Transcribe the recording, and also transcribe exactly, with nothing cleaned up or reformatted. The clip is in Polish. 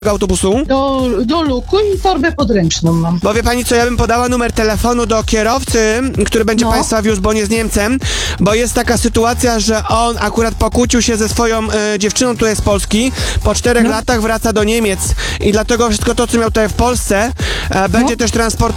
autobusu? Do, do luku i torbę podręczną mam. Bo wie pani co, ja bym podała numer telefonu do kierowcy, który będzie No. państwa wiózł, bo nie z Niemcem, bo jest taka sytuacja, że on akurat pokłócił się ze swoją e, dziewczyną tutaj z Polski, po czterech No. latach wraca do Niemiec i dlatego wszystko to, co miał tutaj w Polsce, e, będzie No. też transportowane